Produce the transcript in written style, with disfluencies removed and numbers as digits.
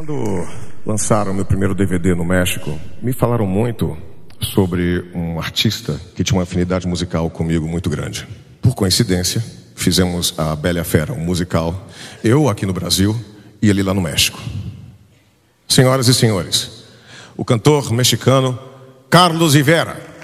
Quando lançaram meu primeiro DVD no México, me falaram muito sobre um artista que tinha uma afinidade musical comigo muito grande. Por coincidência, fizemos a Bela e a Fera, um musical, eu aqui no Brasil e ele lá no México. Senhoras e senhores, o cantor mexicano Carlos Rivera.